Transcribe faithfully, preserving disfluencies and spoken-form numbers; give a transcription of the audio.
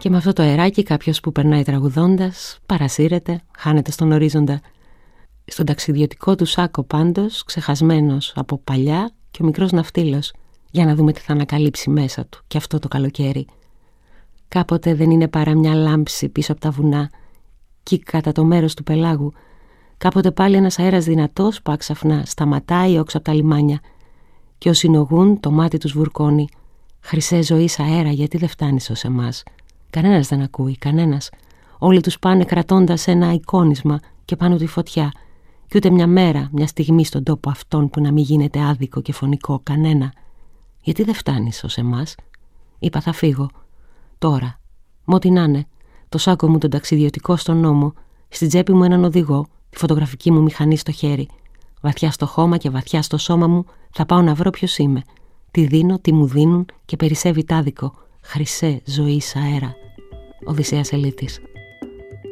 Και με αυτό το αεράκι κάποιος που περνάει τραγουδώντας παρασύρεται, χάνεται στον ορίζοντα. Στον ταξιδιωτικό του σάκο πάντως, ξεχασμένος από παλιά και ο μικρός ναυτίλος, για να δούμε τι θα ανακαλύψει μέσα του και αυτό το καλοκαίρι. Κάποτε δεν είναι παρά μια λάμψη πίσω από τα βουνά κι κατά το μέρος του πελάγου. Κάποτε πάλι ένας αέρας δυνατός που άξαφνα σταματάει όξω από τα λιμάνια και όσοι νογούν το μάτι τους βουρκώνει. Χρυσέ ζωής αέρα, γιατί δεν φτάνεις ως εμάς? Κανένας δεν ακούει, κανένας. Όλοι τους πάνε κρατώντας ένα εικόνισμα και πάνω τη φωτιά. Κι ούτε μια μέρα, μια στιγμή στον τόπο αυτόν που να μην γίνεται άδικο και φωνικό κανένα. Γιατί δεν φτάνεις ως εμάς? Είπα θα φύγω. Τώρα, μ' ό,τι να είναι, το σάκο μου τον ταξιδιωτικό στον νόμο, στην τσέπη μου έναν οδηγό, τη φωτογραφική μου μηχανή στο χέρι. Βαθιά στο χώμα και βαθιά στο σώμα μου θα πάω να βρω ποιος είμαι. Τι δίνω, τι μου δίνουν και περισσεύει τάδικο. Χρυσέ ζωής αέρα. Οδυσσέας Ελίτης.